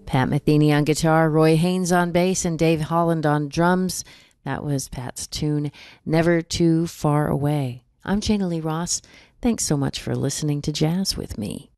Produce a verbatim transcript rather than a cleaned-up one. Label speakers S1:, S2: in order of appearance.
S1: Pat Metheny on guitar, Roy Haynes on bass, and Dave Holland on drums. That was Pat's tune, Never Too Far Away. I'm Jana Lee Ross. Thanks so much for listening to Jazz with me.